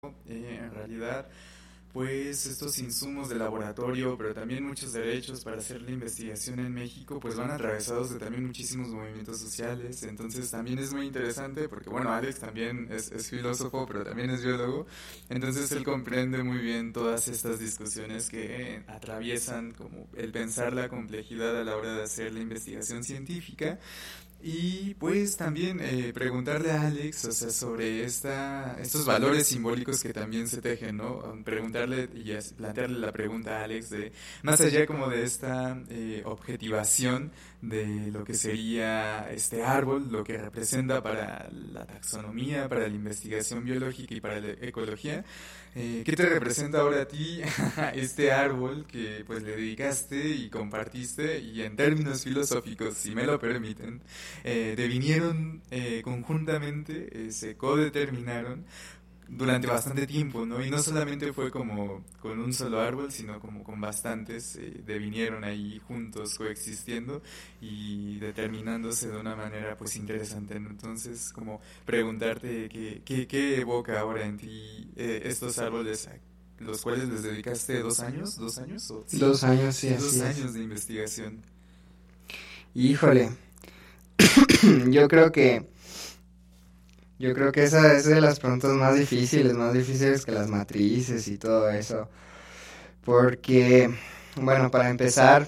En realidad, pues estos insumos de laboratorio, pero también muchos derechos para hacer la investigación en México, pues van atravesados de también muchísimos movimientos sociales. Entonces también es muy interesante porque, bueno, Alex también es filósofo, pero también es biólogo. Entonces él comprende muy bien todas estas discusiones que atraviesan como el pensar la complejidad a la hora de hacer la investigación científica. Y pues también preguntarle a Alex, o sea, sobre estos valores simbólicos que también se tejen, ¿no? Preguntarle y plantearle la pregunta a Alex de, más allá como de esta objetivación de lo que sería este árbol, lo que representa para la taxonomía, para la investigación biológica y para la ecología, ¿qué te representa ahora a ti este árbol que pues le dedicaste y compartiste y en términos filosóficos, si me lo permiten, devinieron conjuntamente, se codeterminaron durante bastante tiempo, ¿no? Y no solamente fue como con un solo árbol, sino como con bastantes, devinieron ahí juntos, coexistiendo y determinándose de una manera pues interesante, ¿no? Entonces, como preguntarte qué evoca ahora en ti estos árboles a los cuales les dedicaste 2 años, 2 años, o sí, 2 años, sí, sí, dos así es. años de investigación. Híjole, yo creo que, yo creo que esa es de las preguntas más difíciles que las matrices y todo eso. Porque, bueno, para empezar,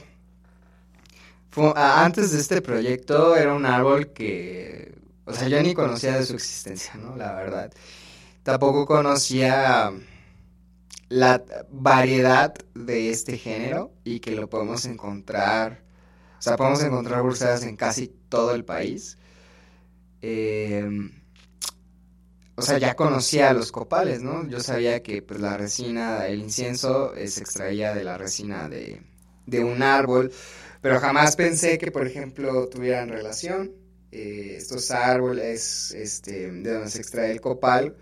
antes de este proyecto era un árbol que, o sea, yo ni conocía de su existencia, ¿no? La verdad. Tampoco conocía la variedad de este género y que lo podemos encontrar, o sea, podemos encontrar bursadas en casi todo el país. Eh, o sea, ya conocía los copales, ¿no? Yo sabía que pues la resina, el incienso se extraía de la resina de un árbol, pero jamás pensé que, por ejemplo, tuvieran relación estos árboles, de donde se extrae el copal,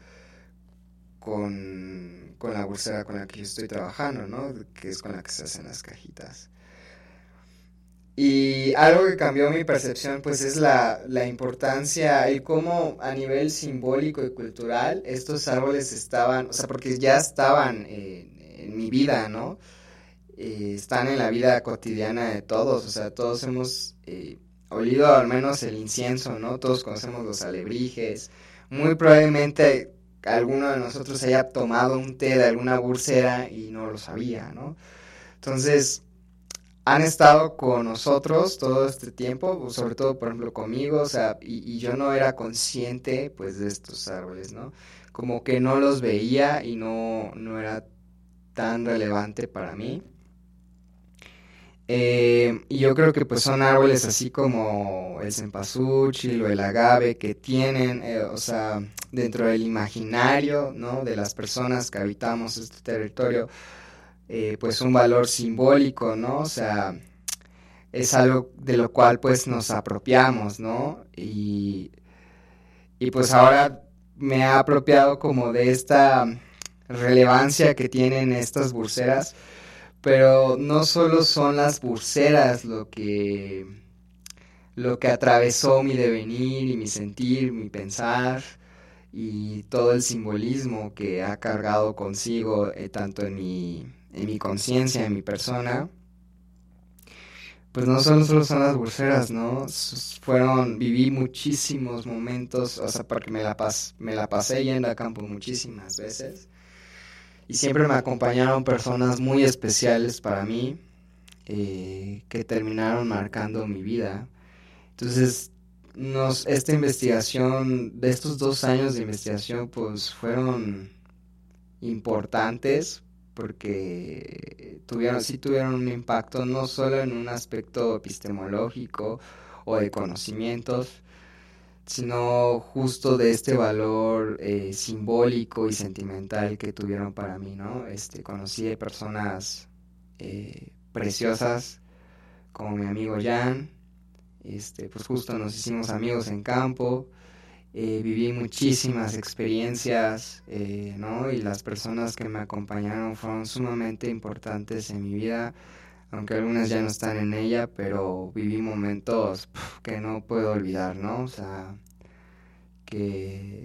con la bursera con la que yo estoy trabajando, ¿no? Que es con la que se hacen las cajitas. Y algo que cambió mi percepción, pues es la importancia y cómo a nivel simbólico y cultural estos árboles estaban, o sea, porque ya estaban en mi vida, ¿no? Están en la vida cotidiana de todos, o sea, todos hemos olido al menos el incienso, ¿no? Todos conocemos los alebrijes, muy probablemente alguno de nosotros haya tomado un té de alguna bursera y no lo sabía, ¿no? Entonces han estado con nosotros todo este tiempo, sobre todo, por ejemplo, conmigo, o sea, y yo no era consciente, pues, de estos árboles, ¿no? Como que no los veía y no era tan relevante para mí. Y yo creo que, pues, son árboles así como el cempasúchil o el agave que tienen, o sea, dentro del imaginario, ¿no? De las personas que habitamos este territorio, pues, un valor simbólico, ¿no? O sea, es algo de lo cual pues nos apropiamos, ¿no? Y pues ahora me he apropiado como de esta relevancia que tienen estas burseras, pero no solo son las burseras lo que atravesó mi devenir y mi sentir, mi pensar y todo el simbolismo que ha cargado consigo tanto en mi conciencia, en mi persona. Pues no solo son las burseras, ¿no? Viví muchísimos momentos, o sea, porque me la pasé yendo a campo muchísimas veces. Y siempre me acompañaron personas muy especiales para mí, que terminaron marcando mi vida. Entonces, esta investigación, de estos 2 años de investigación, pues fueron importantes porque sí tuvieron un impacto no solo en un aspecto epistemológico o de conocimientos, sino justo de este valor simbólico y sentimental que tuvieron para mí, ¿no? Conocí a personas preciosas como mi amigo Jan, pues justo nos hicimos amigos en campo. Viví muchísimas experiencias, ¿no? Y las personas que me acompañaron fueron sumamente importantes en mi vida, aunque algunas ya no están en ella, pero viví momentos que no puedo olvidar, ¿no? O sea, que,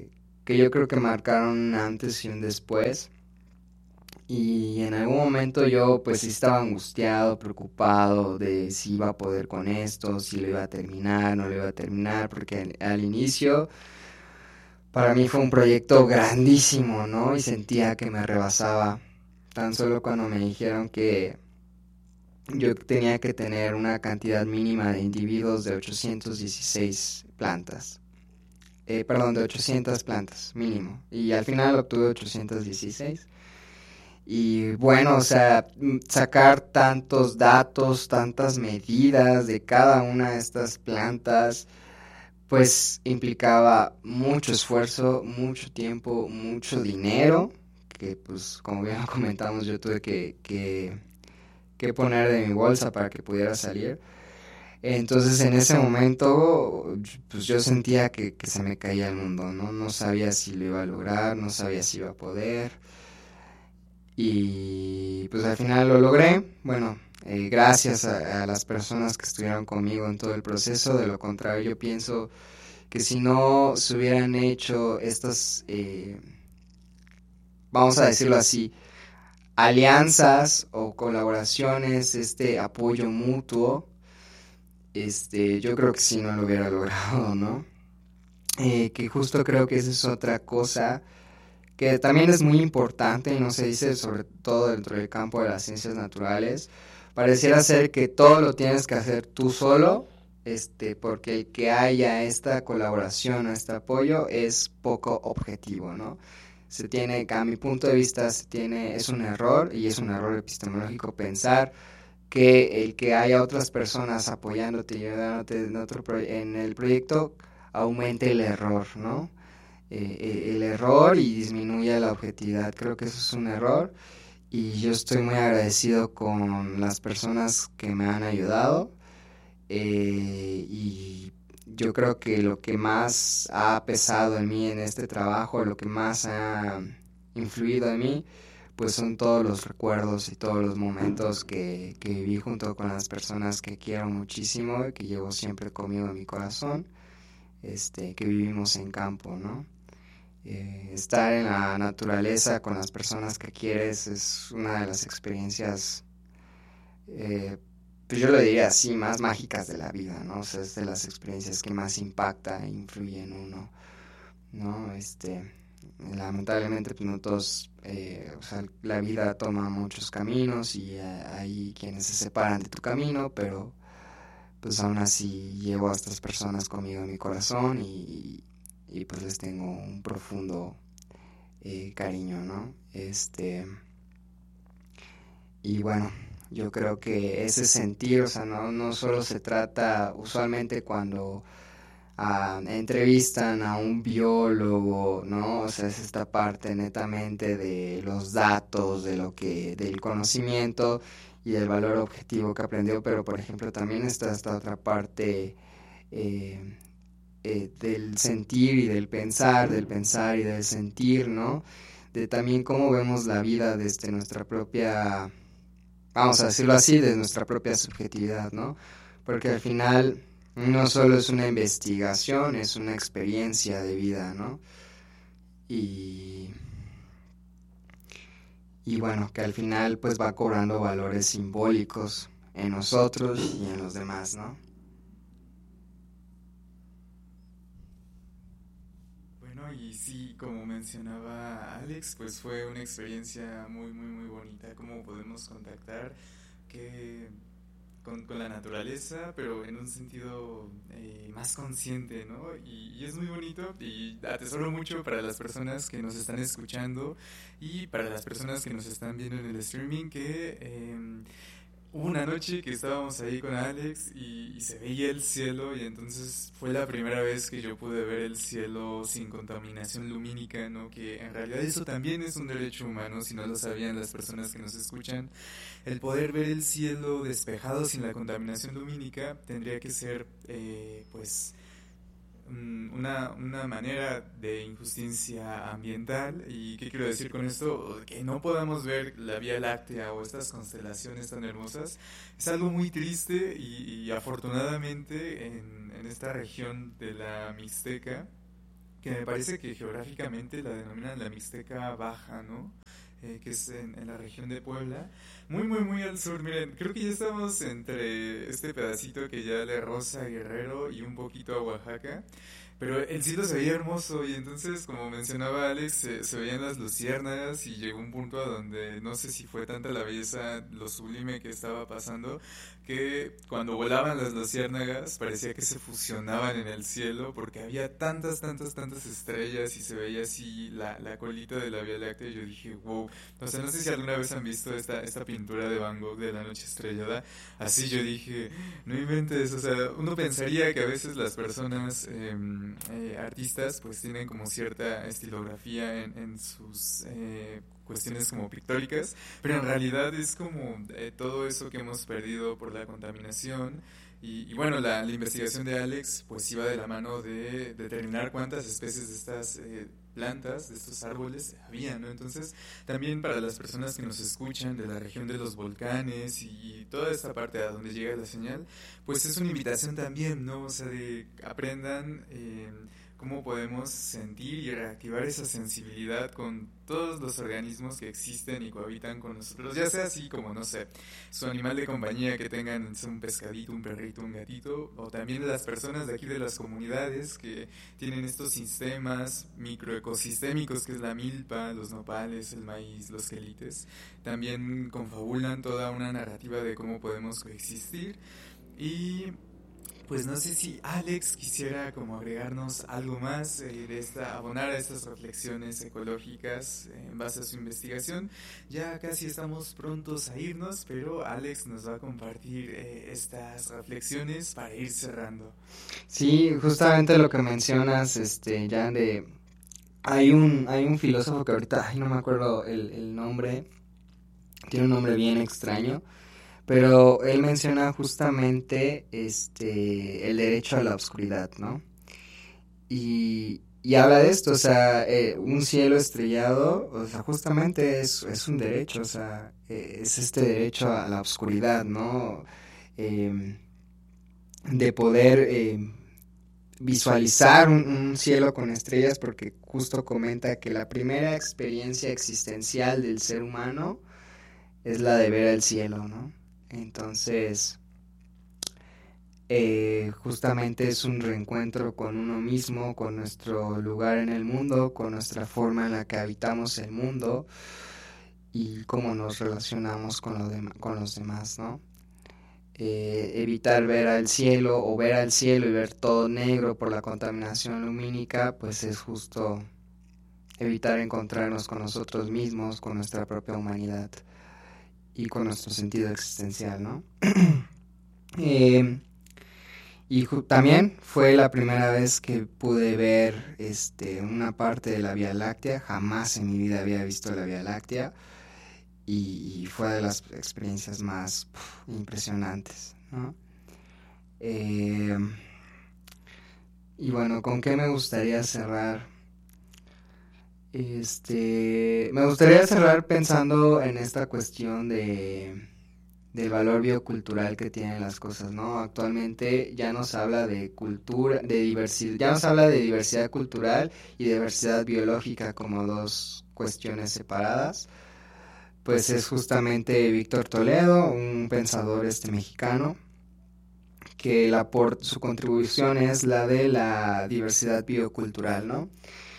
que yo creo que marcaron un antes y un después. Y en algún momento yo pues sí estaba angustiado, preocupado de si iba a poder con esto, si lo iba a terminar, no lo iba a terminar, porque al inicio para mí fue un proyecto grandísimo, ¿no? Y sentía que me rebasaba. Tan solo cuando me dijeron que yo tenía que tener una cantidad mínima de individuos de 816 plantas. Perdón, de 800 plantas mínimo. Y al final obtuve 816. Y bueno, o sea, sacar tantos datos, tantas medidas de cada una de estas plantas, pues implicaba mucho esfuerzo, mucho tiempo, mucho dinero, que pues como bien lo comentamos yo tuve que poner de mi bolsa para que pudiera salir. Entonces en ese momento pues yo sentía que se me caía el mundo, ¿no? No sabía si lo iba a lograr, no sabía si iba a poder. Y pues al final lo logré. Bueno, gracias a las personas que estuvieron conmigo en todo el proceso. De lo contrario, yo pienso que si no se hubieran hecho estas, vamos a decirlo así, alianzas o colaboraciones, este apoyo mutuo, yo creo que sí no lo hubiera logrado, ¿no? Que justo creo que esa es otra cosa que también es muy importante y no se dice sobre todo dentro del campo de las ciencias naturales. Pareciera ser que todo lo tienes que hacer tú solo, porque el que haya esta colaboración, este apoyo es poco objetivo, ¿no? Se tiene, a mi punto de vista, es un error y es un error epistemológico pensar que el que haya otras personas apoyándote y ayudándote en el proyecto aumente el error, ¿no? El error y disminuye la objetividad. Creo que eso es un error y yo estoy muy agradecido con las personas que me han ayudado, y yo creo que lo que más ha pesado en mí en este trabajo, lo que más ha influido en mí, pues son todos los recuerdos y todos los momentos que viví junto con las personas que quiero muchísimo y que llevo siempre conmigo en mi corazón, que vivimos en campo, ¿no? Estar en la naturaleza con las personas que quieres es una de las experiencias, pues yo lo diría así, más mágicas de la vida, ¿no? O sea, es de las experiencias que más impacta e influye en uno, ¿no? Lamentablemente, pues no todos, o sea, la vida toma muchos caminos y hay quienes se separan de tu camino, pero pues aún así llevo a estas personas conmigo en mi corazón y pues les tengo un profundo cariño, ¿no? Y bueno, yo creo que ese sentir, o sea, no solo se trata usualmente cuando entrevistan a un biólogo, ¿no? O sea, es esta parte netamente de los datos, del conocimiento y del valor objetivo que aprendió, pero por ejemplo también está esta otra parte, eh, del sentir y del pensar y del sentir, ¿no? De también cómo vemos la vida desde nuestra propia, vamos a decirlo así, de nuestra propia subjetividad, ¿no? Porque al final no solo es una investigación, es una experiencia de vida, ¿no? Y, y bueno, que al final pues va cobrando valores simbólicos en nosotros y en los demás, ¿no? Bueno, y sí, como mencionaba Alex, pues fue una experiencia muy, muy, muy bonita. Cómo podemos contactar que con la naturaleza, pero en un sentido más consciente, ¿no? Y es muy bonito y atesoro mucho para las personas que nos están escuchando y para las personas que nos están viendo en el streaming que hubo una noche que estábamos ahí con Alex y se veía el cielo y entonces fue la primera vez que yo pude ver el cielo sin contaminación lumínica, ¿no? Que en realidad eso también es un derecho humano, si no lo sabían las personas que nos escuchan. El poder ver el cielo despejado sin la contaminación lumínica tendría que ser, pues, una manera de injusticia ambiental. ¿Y qué quiero decir con esto? Que no podamos ver la Vía Láctea o estas constelaciones tan hermosas es algo muy triste y afortunadamente en esta región de la Mixteca, que me parece que geográficamente la denominan la Mixteca Baja, ¿no? Que es en la región de Puebla, muy, muy, muy al sur. Miren, creo que ya estamos entre este pedacito que ya le roza a Guerrero y un poquito a Oaxaca. Pero el cielo se veía hermoso y entonces, como mencionaba Alex, se veían las luciérnagas y llegó un punto a donde no sé si fue tanta la belleza, lo sublime que estaba pasando, que cuando volaban las luciérnagas parecía que se fusionaban en el cielo porque había tantas, tantas, tantas estrellas y se veía así la colita de la Vía Láctea y yo dije, wow, o sea, no sé si alguna vez han visto esta pintura de Van Gogh de la noche estrellada, así yo dije, no inventes, o sea, uno pensaría que a veces las personas artistas pues tienen como cierta estilografía en sus cuestiones como pictóricas, pero en realidad es como todo eso que hemos perdido por la contaminación y bueno, la investigación de Alex pues iba de la mano de determinar cuántas especies de estas plantas, de estos árboles había, ¿no? Entonces también para las personas que nos escuchan de la región de los volcanes y toda esta parte a donde llega la señal, pues es una invitación también, ¿no? O sea, de aprendan cómo podemos sentir y reactivar esa sensibilidad con todos los organismos que existen y cohabitan con nosotros, ya sea así como, no sé, su animal de compañía que tengan un pescadito, un perrito, un gatito, o también las personas de aquí de las comunidades que tienen estos sistemas microecosistémicos que es la milpa, los nopales, el maíz, los quelites, también confabulan toda una narrativa de cómo podemos coexistir y pues no sé si Alex quisiera como agregarnos algo más abonar a estas reflexiones ecológicas en base a su investigación. Ya casi estamos prontos a irnos, pero Alex nos va a compartir estas reflexiones para ir cerrando. Sí, justamente lo que mencionas, ya de... hay un filósofo que ahorita, ay, no me acuerdo el nombre, tiene un nombre bien extraño, pero él menciona justamente el derecho a la oscuridad, ¿no? Y habla de esto, o sea, un cielo estrellado, o sea, justamente es un derecho, o sea, es este derecho a la oscuridad, ¿no? Eh, de poder visualizar un cielo con estrellas, porque justo comenta que la primera experiencia existencial del ser humano es la de ver el cielo, ¿no? Entonces, justamente es un reencuentro con uno mismo, con nuestro lugar en el mundo, con nuestra forma en la que habitamos el mundo y cómo nos relacionamos con los demás, ¿no? Evitar ver al cielo o ver al cielo y ver todo negro por la contaminación lumínica, pues es justo evitar encontrarnos con nosotros mismos, con nuestra propia humanidad y con nuestro sentido existencial, ¿no? También fue la primera vez que pude ver una parte de la Vía Láctea. Jamás en mi vida había visto la Vía Láctea y fue de las experiencias más impresionantes, ¿no? Y bueno, ¿con qué me gustaría cerrar? Me gustaría cerrar pensando en esta cuestión del valor biocultural que tienen las cosas, ¿no? Actualmente ya nos habla de cultura, de diversidad, ya nos habla de diversidad cultural y diversidad biológica como dos cuestiones separadas. Pues es justamente Víctor Toledo, un pensador mexicano, que su contribución es la de la diversidad biocultural, ¿no?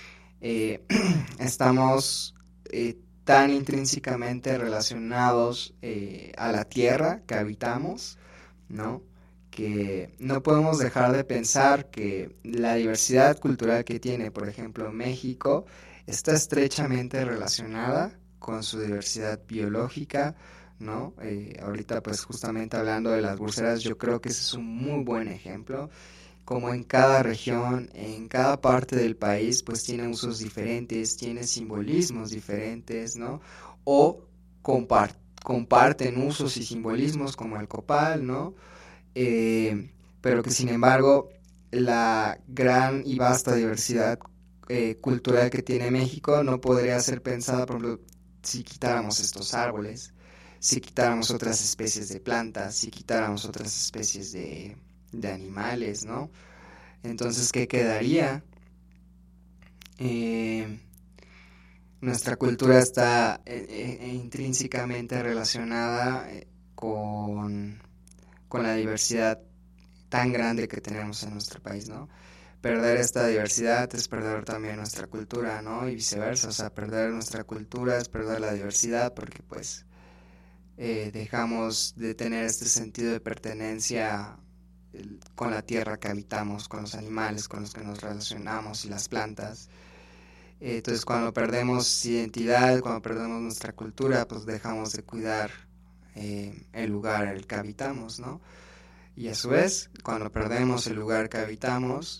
Estamos tan intrínsecamente relacionados a la tierra que habitamos, ¿no? Que no podemos dejar de pensar que la diversidad cultural que tiene, por ejemplo, México, está estrechamente relacionada con su diversidad biológica, ¿no? Ahorita, pues, justamente hablando de las pulseras, yo creo que ese es un muy buen ejemplo. Como en cada región, en cada parte del país, pues tiene usos diferentes, tiene simbolismos diferentes, ¿no? O comparten usos y simbolismos como el copal, ¿no? Pero que sin embargo, la gran y vasta diversidad cultural que tiene México no podría ser pensada, por ejemplo, si quitáramos estos árboles, si quitáramos otras especies de plantas, si quitáramos otras especies de animales, ¿no? Entonces, ¿qué quedaría? Nuestra cultura está intrínsecamente relacionada con la diversidad tan grande que tenemos en nuestro país, ¿no? Perder esta diversidad es perder también nuestra cultura, ¿no? Y viceversa, o sea, perder nuestra cultura es perder la diversidad, porque pues dejamos de tener este sentido de pertenencia con la tierra que habitamos, con los animales con los que nos relacionamos y las plantas. Entonces cuando perdemos identidad, cuando perdemos nuestra cultura, pues dejamos de cuidar el lugar en el que habitamos, ¿no? Y a su vez, cuando perdemos el lugar que habitamos,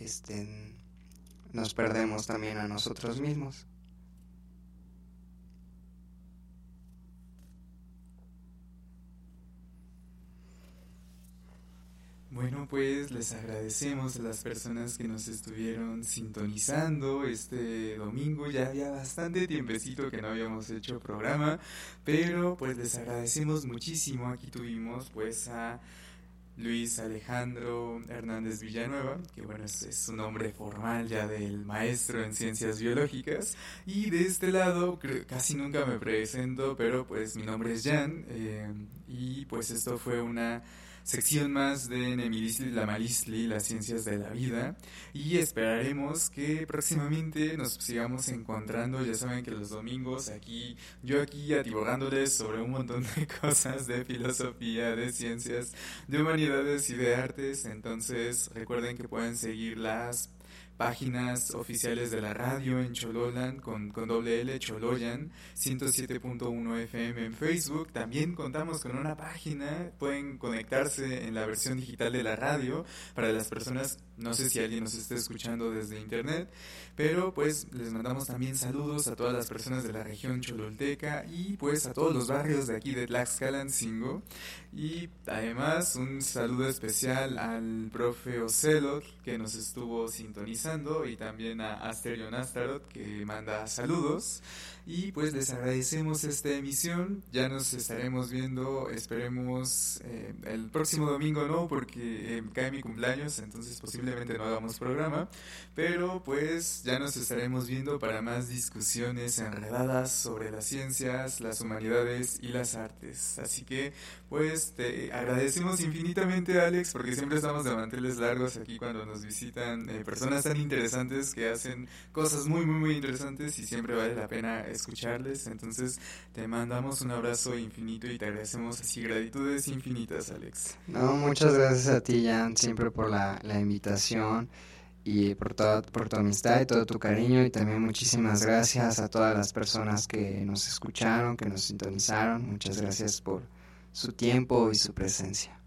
nos perdemos también a nosotros mismos. Bueno, pues les agradecemos a las personas que nos estuvieron sintonizando este domingo. Ya había bastante tiempecito que no habíamos hecho programa, pero pues les agradecemos muchísimo. Aquí tuvimos pues a Luis Alejandro Hernández Villanueva, que bueno, es su nombre formal ya del maestro en ciencias biológicas. Y de este lado, casi nunca me presento, pero pues mi nombre es Jan, y pues esto fue una sección más de Nemilistli Lamalistli, las ciencias de la vida, y esperaremos que próximamente nos sigamos encontrando. Ya saben que los domingos yo aquí atiborrándoles sobre un montón de cosas de filosofía, de ciencias, de humanidades y de artes. Entonces recuerden que pueden seguir las páginas oficiales de la radio en Chololan con doble L, Choloyan 107.1 FM en Facebook. También contamos con una página, pueden conectarse en la versión digital de la radio para las personas, no sé si alguien nos está escuchando desde internet, pero pues les mandamos también saludos a todas las personas de la región cholulteca y pues a todos los barrios de aquí de Tlaxcalancingo. Y además un saludo especial al profe Ocelot, que nos estuvo sintonizando, y también a Asterion Astarot, que manda saludos. Y pues les agradecemos esta emisión. Ya nos estaremos viendo, esperemos el próximo domingo, no, porque cae mi cumpleaños, entonces posiblemente no hagamos programa, pero pues ya nos estaremos viendo para más discusiones enredadas sobre las ciencias, las humanidades y las artes. Así que pues te agradecemos infinitamente, Alex, porque siempre estamos de manteles largos aquí cuando nos visitan personas tan interesantes que hacen cosas muy, muy, muy interesantes, y siempre vale la pena escucharles. Entonces te mandamos un abrazo infinito y te agradecemos así gratitudes infinitas, Alex. No, muchas gracias a ti, Jan, siempre por la invitación y por tu amistad y todo tu cariño, y también muchísimas gracias a todas las personas que nos escucharon, que nos sintonizaron. Muchas gracias por su tiempo y su presencia.